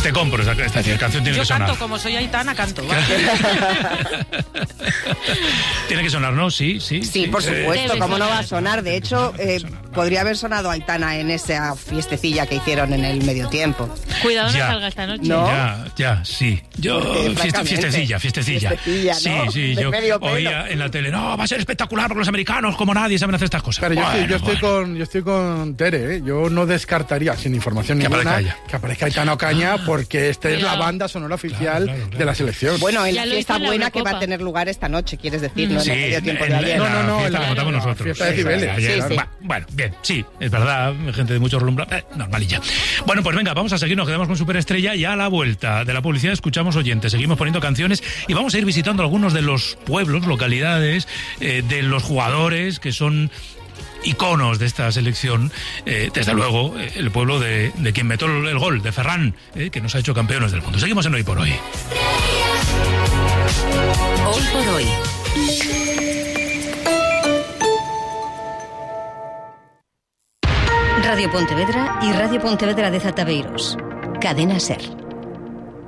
Te compro esta canción, tiene que sonar. Yo canto, como soy Aitana, canto. ¿Vale? Tiene que sonar, ¿no? Sí, por supuesto, ¿cómo no va a sonar? De hecho, podría haber sonado Aitana en esa fiestecilla que hicieron en el medio tiempo. Cuidado, no salga esta noche. ¿No? Ya, sí. Yo, fiestecilla. ¿No? Sí, yo oía en la tele, no, va a ser espectacular porque los americanos, como nadie, saben hacer estas cosas. Pero yo estoy con Tere, ¿eh? Yo no descartaría, sin información ninguna, que aparezca Aitana Ocaña, porque esta es la banda sonora oficial de la selección. Bueno, en la fiesta buena que va a tener lugar esta noche, quieres decir, no en el medio tiempo de ayer. No, la contamos nosotros. Fiesta de Cibeles. Bueno, bien, sí, es verdad, gente de mucho relumbrar, normalilla. Bueno, pues venga, vamos a seguir, nos quedamos con Superestrella y a la vuelta de la publicidad escuchamos oyentes, seguimos poniendo canciones y vamos a ir visitando algunos de los pueblos, localidades, de los jugadores que son iconos de esta selección, desde luego el pueblo de quien metió el gol, de Ferran, que nos ha hecho campeones del mundo. Seguimos en Hoy por Hoy. Hoy por Hoy. Radio Pontevedra y Radio Pontevedra de Zataveiros. Cadena SER.